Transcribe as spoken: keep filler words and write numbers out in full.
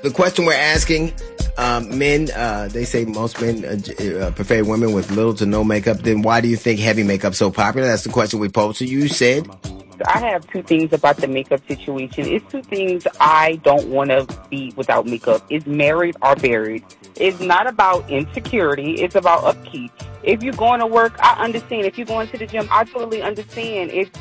the question we're asking, um, men, uh, they say most men uh, prefer women with little to no makeup. Then why do you think heavy makeup's so popular? That's the question we posed to you. You said... I have two things about the makeup situation. It's two things I don't want to be without makeup. It's married or buried. It's not about insecurity. It's about upkeep. If you're going to work, I understand. If you're going to the gym, I totally understand. If